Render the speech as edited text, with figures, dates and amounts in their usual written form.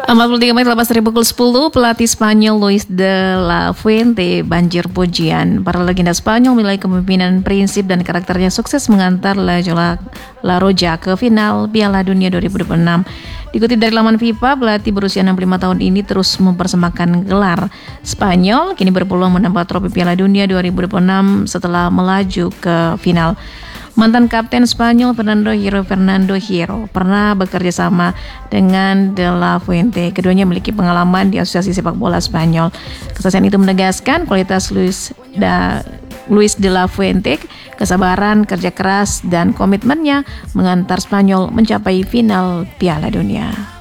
43 menit lepas dari pukul 10, pelatih Spanyol Luis de la Fuente banjir pujian. Para legenda Spanyol menilai kepemimpinan, prinsip, dan karakternya sukses mengantar La Roja ke final Piala Dunia 2026. Dikutip dari laman FIFA, pelatih berusia 65 tahun ini terus mempersembahkan gelar. Spanyol kini berpeluang mendapat trofi Piala Dunia 2026 setelah melaju ke final. Mantan kapten Spanyol Fernando Hierro pernah bekerja sama dengan De La Fuente. Keduanya memiliki pengalaman di Asosiasi Sepak Bola Spanyol. Kesaksian itu menegaskan kualitas Luis de la Fuente, kesabaran, kerja keras, dan komitmennya mengantar Spanyol mencapai final Piala Dunia.